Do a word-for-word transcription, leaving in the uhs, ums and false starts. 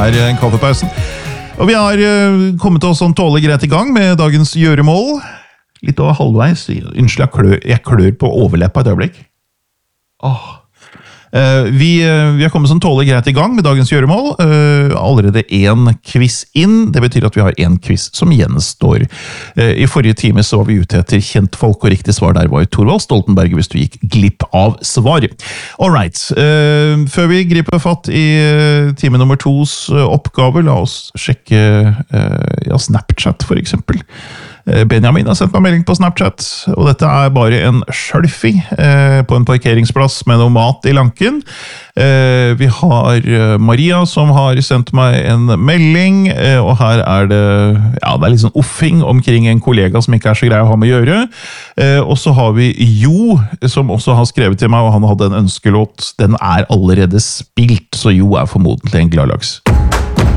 er uh, kaffepausen. Og vi har uh, kommet oss sånn tålig greit i gang med dagens gjøremål. Litt over halvveis. Unnskyld, jeg klør, jeg klør på overleppa et øyeblikk. Åh. Uh, vi, uh, vi har kommet sånn tålig greit i gang med dagens gjøremål. Uh, allerede en quiz inn. Det betyr at vi har en quiz som gjenstår. Uh, I forrige time så var vi ute etter kjent folk, og riktig svar der var jo Thorvald Stoltenberg hvis du gikk glipp av svar. Alright. Uh, før vi griper fatt i uh, time nummer tos uh, oppgave, la oss sjekke uh, ja, Snapchat for eksempel. Benjamin har sendt meg melding på Snapchat, og dette er bare en selfie eh, på en parkeringsplass med noe mat i lanken. Eh, vi har Maria som har sendt meg en melding, eh, og her er det, ja, det er litt sånn offing omkring en kollega som ikke er så grei å ha med å gjøre. Eh, og så har vi Jo, som også har skrevet til meg, og han hadde en ønskelåt. Den er allerede spilt, så Jo er formodentlig en gladlaks.